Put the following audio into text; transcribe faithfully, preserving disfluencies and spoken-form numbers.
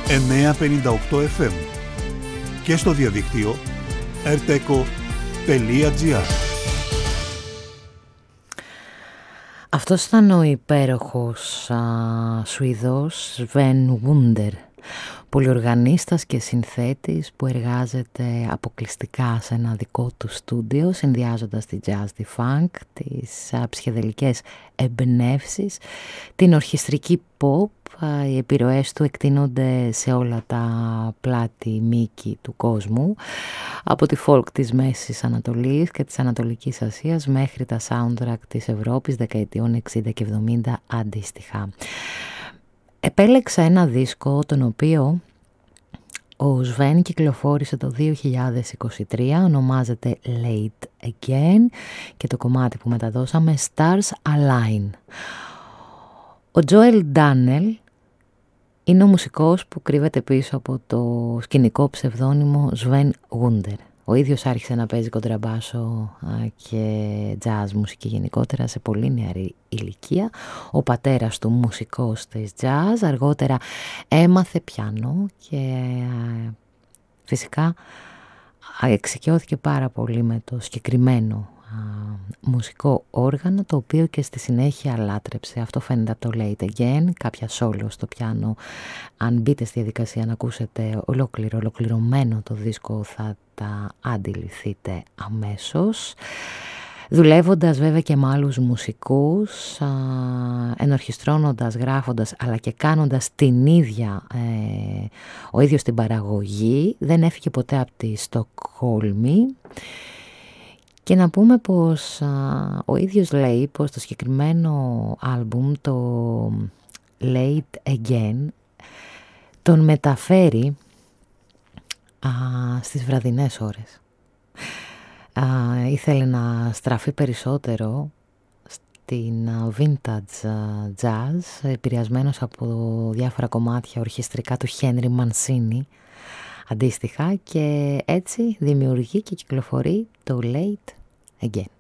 εννιακόσια πενήντα οκτώ εφ εμ και στο διαδίκτυο ερτέκο τελεία τζι άρ. Αυτός ήταν ο υπέροχος α, Σουηδός Sven Wunder, πολυοργανίστας και συνθέτης που εργάζεται αποκλειστικά σε ένα δικό του στούντιο, συνδυάζοντας τη jazz, τη funk, τις α, ψυχεδελικές εμπνεύσεις, την ορχιστρική pop. Οι επιρροές του εκτείνονται σε όλα τα πλάτη μήκη του κόσμου, από τη folk της Μέσης Ανατολής και της Ανατολικής Ασίας μέχρι τα soundtrack της Ευρώπης δεκαετιών εξήντα και εβδομήντα αντίστοιχα. Επέλεξα ένα δίσκο τον οποίο ο Sven κυκλοφόρησε το δύο χιλιάδες είκοσι τρία, ονομάζεται Late Again και το κομμάτι που μεταδώσαμε Stars Align. Ο Joel Dannel είναι ο μουσικός που κρύβεται πίσω από το σκηνικό ψευδόνυμο Sven Wunder. Ο ίδιος άρχισε να παίζει κοντραμπάσο και jazz μουσική γενικότερα σε πολύ νεαρή ηλικία. Ο πατέρας του μουσικός της jazz, αργότερα έμαθε πιάνο και φυσικά εξοικειώθηκε πάρα πολύ με το συγκεκριμένο μουσικό όργανο, το οποίο και στη συνέχεια λάτρεψε. Αυτό φαίνεται από το Late Again, κάποια solo στο πιάνο. Αν μπείτε στη διαδικασία να ακούσετε ολόκληρο, ολοκληρωμένο το δίσκο, θα τα αντιληφθείτε αμέσως. Δουλεύοντας βέβαια και με άλλους μουσικούς, α, ενορχιστρώνοντας, γράφοντας αλλά και κάνοντας την ίδια ε, ο ίδιος την παραγωγή, δεν έφυγε ποτέ από τη Στοκχόλμη. Και να πούμε πως α, ο ίδιος λέει πως το συγκεκριμένο άλμπουμ, το Late Again, τον μεταφέρει α, στις βραδινές ώρες. Α, ήθελε να στραφεί περισσότερο στην vintage jazz, επηρεασμένος από διάφορα κομμάτια ορχιστρικά του Henry Mancini αντίστοιχα, και έτσι δημιουργεί και κυκλοφορεί το Late Again.